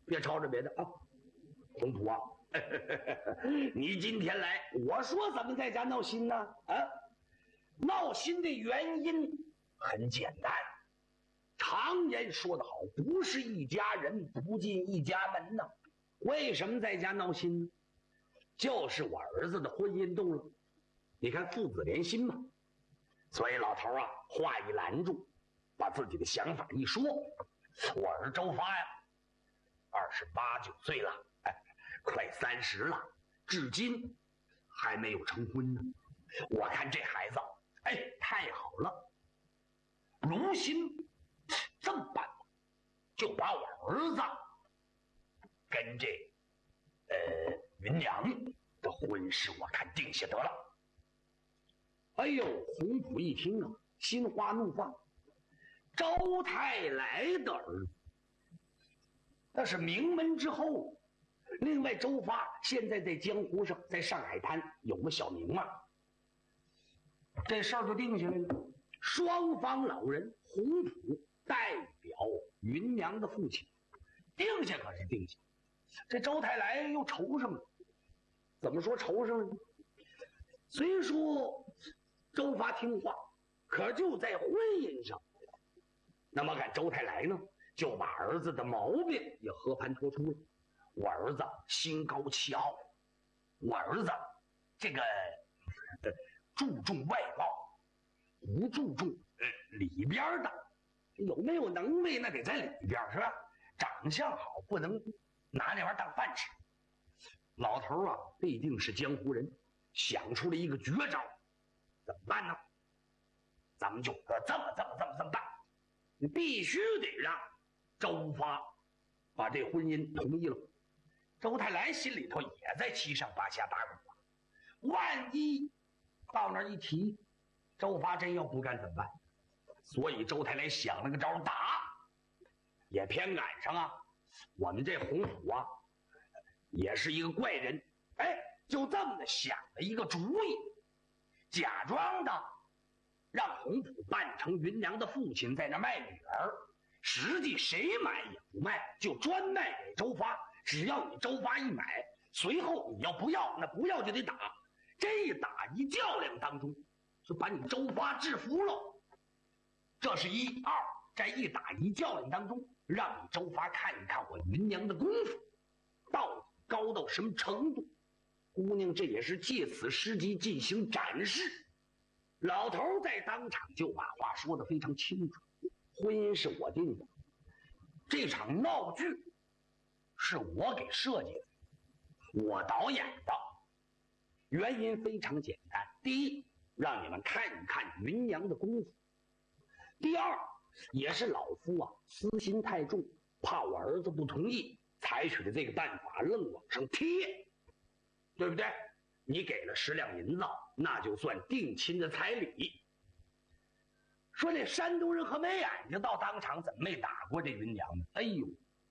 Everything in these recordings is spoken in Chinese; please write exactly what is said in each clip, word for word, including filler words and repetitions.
别吵着别的啊。洪普啊，你今天来，我说怎么在家闹心呢？啊，闹心的原因很简单，常言说得好，不是一家人不进一家门呐。为什么在家闹心呢？就是我儿子的婚姻动了，你看父子连心嘛。所以老头啊，话一拦住，把自己的想法一说，我儿周发呀，二十八九岁了，哎，快三十了，至今还没有成婚呢。我看这孩子，哎，太好了，如今这么办吧，就把我儿子跟这呃云娘的婚事，我看定下得了。哎呦，洪普一听啊，心花怒放。周泰来的儿子，那是名门之后。另外，周发现在在江湖上，在上海滩有个小名嘛，这事儿就定下来了。双方老人，洪普代表云娘的父亲，定下可是定下。这周泰来又愁上了，怎么说愁上了呢？虽说周发听话，可就在婚姻上，那么看周泰来呢，就把儿子的毛病也和盘托出了。我儿子心高气傲，我儿子这个、呃、注重外貌，不注重呃里边的，有没有能力那得在里边是吧？长相好不能拿那玩意儿当饭吃。老头啊，毕竟是江湖人，想出了一个绝招，怎么办呢？咱们就这么这么这么这么办，你必须得让周发把这婚姻同意了。周泰来心里头也在七上八下打鼓，万一到那儿一提，周发真要不干怎么办？所以周泰来想了个招打，也偏赶上啊，我们这洪普啊，也是一个怪人，哎，就这么的想了一个主意，假装的让洪普扮成云娘的父亲在那卖女儿，实际谁买也不卖，就专卖给周发。只要你周发一买，随后你要不要，那不要就得打。这一打一较量当中，就把你周发制服了。这是一二，在一打一较量当中，让你周发看一看我云娘的功夫到底高到什么程度。姑娘这也是借此时机进行展示。老头在当场就把话说得非常清楚，婚姻是我定的，这场闹剧是我给设计的，我导演的。原因非常简单，第一，让你们看一看云娘的功夫；第二，也是老夫啊私心太重，怕我儿子不同意，采取的这个办法，愣往上贴，对不对？你给了十两银子，那就算定亲的彩礼。说这山东人和眉眼睛到当场怎么没打过这云娘呢？哎呦，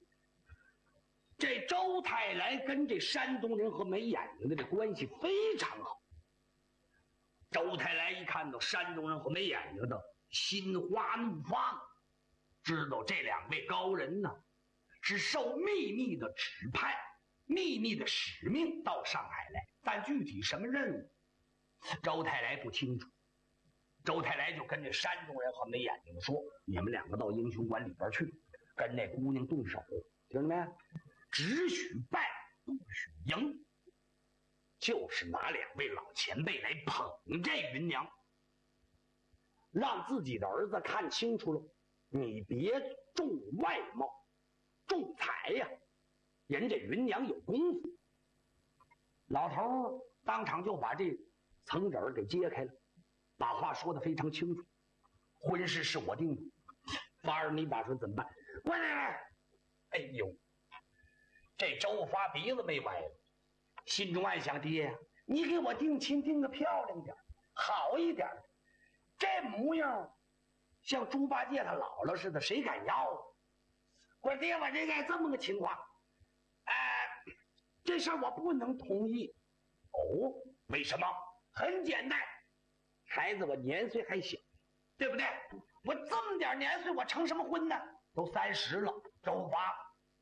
这周泰来跟这山东人和眉眼睛的这关系非常好。周泰来一看到山东人和眉眼睛的，心花怒放，知道这两位高人呢是受秘密的指派、秘密的使命到上海来，但具体什么任务，周泰来不清楚。周泰来就跟这山东人和眉眼睛说：“你们两个到英雄馆里边去，跟那姑娘动手，听着没？只许败，不许赢。”就是拿两位老前辈来捧这云娘，让自己的儿子看清楚了，你别重外貌，重才呀，人这云娘有功夫。老头当场就把这层纸给揭开了，把话说得非常清楚，婚事是我定的。发儿，你打算怎么办？快来！哎呦，这周发鼻子没歪了，心中暗想：爹，你给我定亲定个漂亮点，好一点，这模样像猪八戒他姥姥似的，谁敢要啊？我说爹，我这个这么个情况，哎、呃，这事儿我不能同意。哦，为什么？很简单，孩子我年岁还小，对不对？我这么点年岁，我成什么婚呢？都三十了。周发，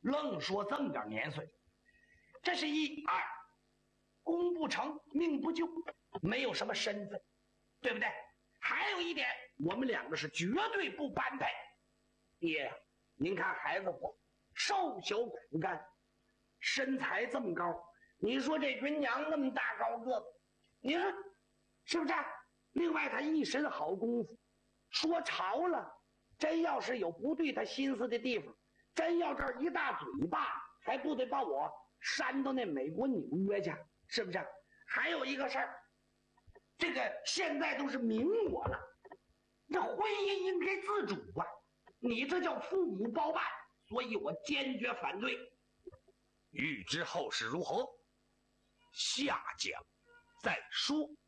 愣说这么点年岁，这是一二，功不成命不就，没有什么身份，对不对？还有一点，我们两个是绝对不般配。爹，您看孩子我瘦小苦干，身材这么高，你说这芸娘那么大高个子，你说是不是？另外他一身好功夫，说潮了，真要是有不对他心思的地方，真要这儿一大嘴巴，还不得把我扇到那美国纽约去，是不是？还有一个事儿，这个现在都是明我了，这婚姻应该自主啊，你这叫父母包办，所以我坚决反对。 欲知后事如何，下讲再说。